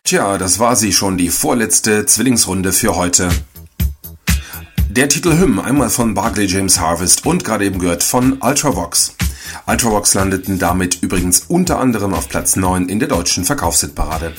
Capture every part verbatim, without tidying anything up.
Tja, das war sie schon, die vorletzte Zwillingsrunde für heute. Der Titel Hymn, einmal von Barclay James Harvest und gerade eben gehört von Ultravox. Ultravox landeten damit übrigens unter anderem auf Platz neun in der deutschen Verkaufshitparade.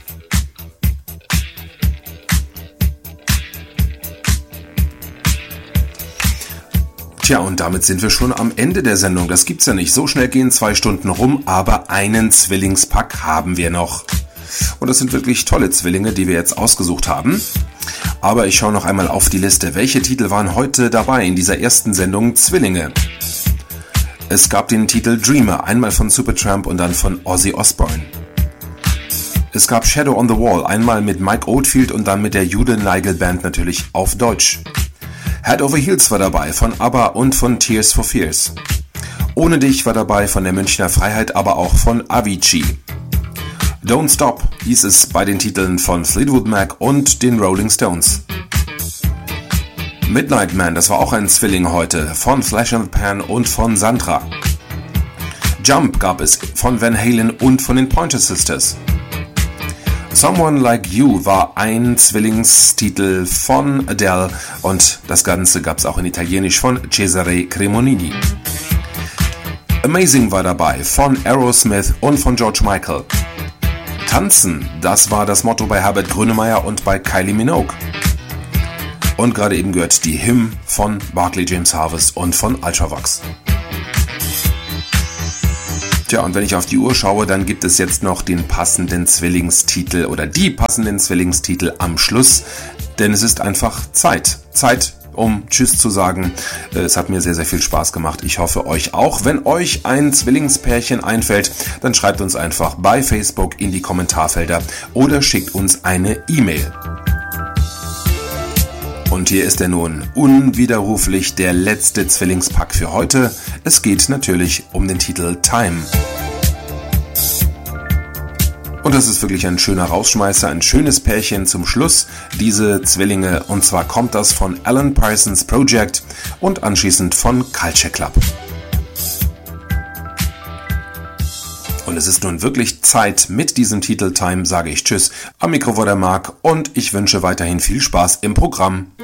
Tja, und damit sind wir schon am Ende der Sendung. Das gibt's ja nicht. So schnell gehen zwei Stunden rum, aber einen Zwillingspack haben wir noch. Und das sind wirklich tolle Zwillinge, die wir jetzt ausgesucht haben. Aber ich schaue noch einmal auf die Liste. Welche Titel waren heute dabei in dieser ersten Sendung Zwillinge? Es gab den Titel Dreamer, einmal von Supertramp und dann von Ozzy Osbourne. Es gab Shadow on the Wall, einmal mit Mike Oldfield und dann mit der Jude Nigel Band natürlich auf Deutsch. Head Over Heels war dabei von ABBA und von Tears for Fears. Ohne dich war dabei von der Münchner Freiheit, aber auch von Avicii. Don't Stop hieß es bei den Titeln von Fleetwood Mac und den Rolling Stones. Midnight Man, das war auch ein Zwilling heute, von Flash and the Pan und von Sandra. Jump gab es von Van Halen und von den Pointer Sisters. Someone Like You war ein Zwillingstitel von Adele und das Ganze gab es auch in Italienisch von Cesare Cremonini. Amazing war dabei von Aerosmith und von George Michael. Tanzen, das war das Motto bei Herbert Grönemeyer und bei Kylie Minogue. Und gerade eben gehört die Hymn von Barclay James Harvest und von Ultravox. Tja, und wenn ich auf die Uhr schaue, dann gibt es jetzt noch den passenden Zwillingstitel oder die passenden Zwillingstitel am Schluss, denn es ist einfach Zeit. Zeit, um Tschüss zu sagen. Es hat mir sehr, sehr viel Spaß gemacht. Ich hoffe euch auch. Wenn euch ein Zwillingspärchen einfällt, dann schreibt uns einfach bei Facebook in die Kommentarfelder oder schickt uns eine E-Mail. Und hier ist er nun unwiderruflich der letzte Zwillingspack für heute. Es geht natürlich um den Titel Time. Und das ist wirklich ein schöner Rausschmeißer, ein schönes Pärchen zum Schluss, diese Zwillinge. Und zwar kommt das von Alan Parsons Project und anschließend von Culture Club. Und es ist nun wirklich Zeit. Mit diesem Titel Time sage ich Tschüss. Am Mikro war der Marc und ich wünsche weiterhin viel Spaß im Programm.